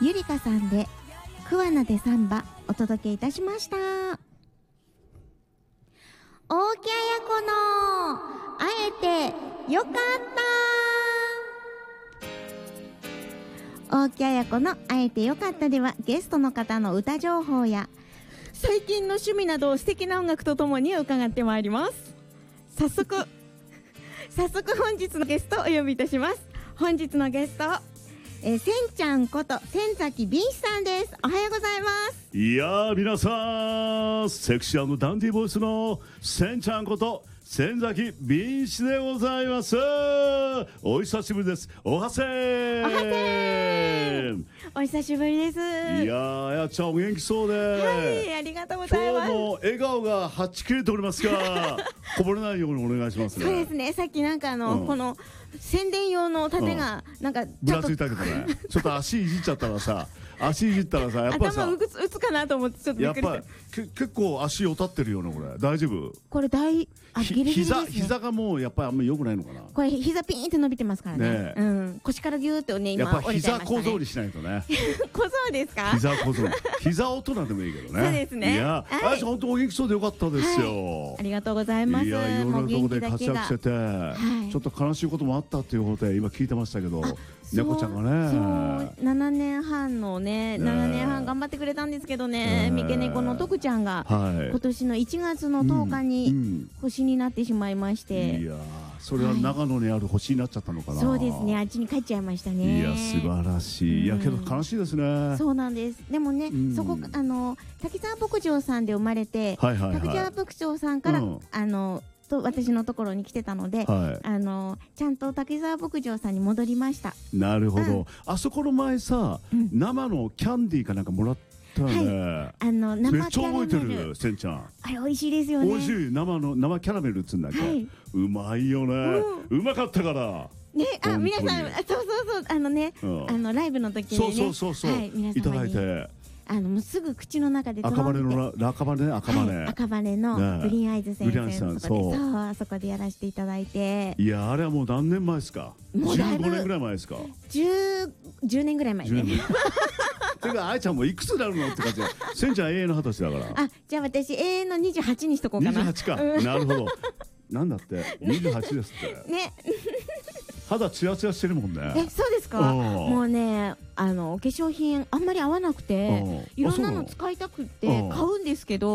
ゆりかさんで桑名でサンバお届けいたしました。大木彩子の会えてよかった。大木彩子の会えてよかったでは、ゲストの方の歌情報や最近の趣味など素敵な音楽とともに伺ってまいります。早速本日のゲストをお呼びいたします。本日のゲスト、せんちゃんこと千崎敏司さんです。おはようございます。 いやー、皆さん、セクシー&ダンディーボイスのせんちゃんこと千崎敏司でございます。お久しぶりです。おはせーん。 お久しぶりです。 いやー、あやちゃんお元気そうで、 はい、ありがとうございます。 今日も笑顔がはち切れておりますがこぼれないようにお願いしますね。 そうですね、さっきなんかこの宣伝用の盾がなんかぶらついたけどね、ちょっと足いじっちゃったらさやっぱりさ頭打つかなと思ってちょっとびっくりした。 やっぱり結構足を立ってるよね。これ大丈夫？ これギリギリですね。 膝がもうやっぱりあんまり良くないのかな。 これ膝ピーンって伸びてますからね。うん、腰からギューってね、今やっぱ折れちゃいましたね。 膝小僧にしないとね。 小僧ですか？ 膝小僧、膝大人でもいいけどね。 そうですね。 いや、あやちゃん本当お元気そうでよかったですよ。 ありがとうございます。 いや、いろんなところで活躍してて、 ちょっと悲しいこともあったっていうことで今聞いてましたけど、猫ちゃんがね。 そう、7年半頑張ってくれたんですけどね、三毛猫の徳ちゃんが今年の1月の10日に星になってしまいまして、 いや、それは長野にある星になっちゃったのかな。 そうですね、あっちに帰っちゃいましたね。 いや、素晴らしい。いやけど悲しいですね。 そうなんです。でもね、そこ滝沢牧場さんで生まれて、滝沢牧場さんから私のところに来てたので、ちゃんと滝沢牧場さんに戻りました。 なるほど。あそこの前さ、生のキャンディーかなんかもらったよね。めっちゃ覚えてる、せんちゃん。 あれ美味しいですよね。 美味しい。生キャラメルっつうんだっけ。うまいよね。うまかったから。 ね、皆さん、ライブの時にね、 そういただいて。 もうすぐ口の中で赤羽のグリーンアイズ先生のとこで、あそこでやらせていただいて。 いや、あれはもう何年前ですか？15年ぐらい前ですか ？10年ぐらい前ね。 てか、あやちゃんもいくつになるのって感じで、せんちゃん永遠の20歳だから。 じゃあ私永遠の28にしとこうかな。 28か。なるほど。なんだって28ですってね。肌ツヤツヤしてるもんね。 そうですか？もうね、お化粧品あんまり合わなくて、いろんなの使いたくって買うんですけど、